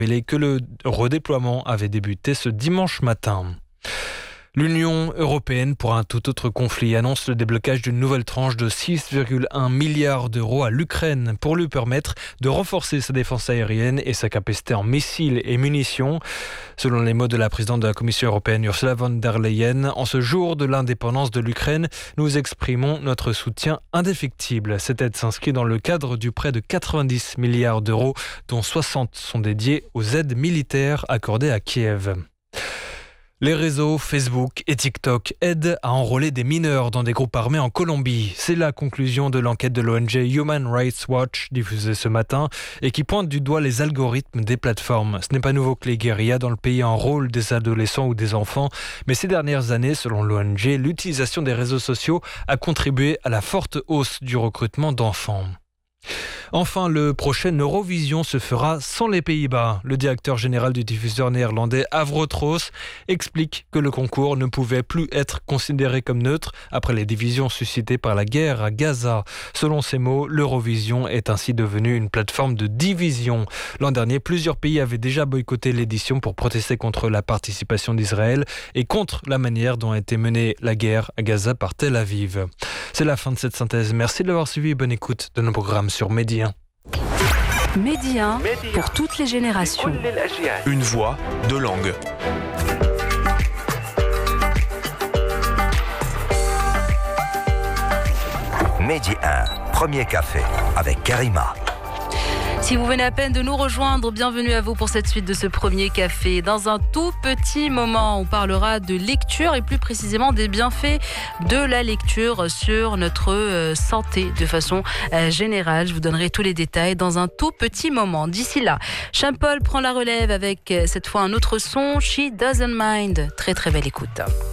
révélé que le redéploiement avait débuté ce dimanche matin. L'Union européenne, pour un tout autre conflit, annonce le déblocage d'une nouvelle tranche de 6,1 milliards d'euros à l'Ukraine pour lui permettre de renforcer sa défense aérienne et sa capacité en missiles et munitions. Selon les mots de la présidente de la Commission européenne, Ursula von der Leyen, en ce jour de l'indépendance de l'Ukraine, nous exprimons notre soutien indéfectible. Cette aide s'inscrit dans le cadre du prêt de 90 milliards d'euros, dont 60 sont dédiés aux aides militaires accordées à Kiev. Les réseaux Facebook et TikTok aident à enrôler des mineurs dans des groupes armés en Colombie. C'est la conclusion de l'enquête de l'ONG Human Rights Watch diffusée ce matin et qui pointe du doigt les algorithmes des plateformes. Ce n'est pas nouveau que les guérillas dans le pays enrôlent des adolescents ou des enfants, mais ces dernières années, selon l'ONG, l'utilisation des réseaux sociaux a contribué à la forte hausse du recrutement d'enfants. Enfin, le prochain Eurovision se fera sans les Pays-Bas. Le directeur général du diffuseur néerlandais Avrotros explique que le concours ne pouvait plus être considéré comme neutre après les divisions suscitées par la guerre à Gaza. Selon ses mots, l'Eurovision est ainsi devenue une plateforme de division. L'an dernier, plusieurs pays avaient déjà boycotté l'édition pour protester contre la participation d'Israël et contre la manière dont a été menée la guerre à Gaza par Tel Aviv. C'est la fin de cette synthèse. Merci de l'avoir suivi et bonne écoute de nos programmes sur Medi 1. Medi 1 pour toutes les générations. Une voix, deux langues. Medi 1, premier café avec Karima. Si vous venez à peine de nous rejoindre, bienvenue à vous pour cette suite de ce premier café. Dans un tout petit moment, on parlera de lecture et plus précisément des bienfaits de la lecture sur notre santé de façon générale. Je vous donnerai tous les détails dans un tout petit moment. D'ici là, Sean Paul prend la relève avec cette fois un autre son, She Doesn't Mind. Très très belle écoute.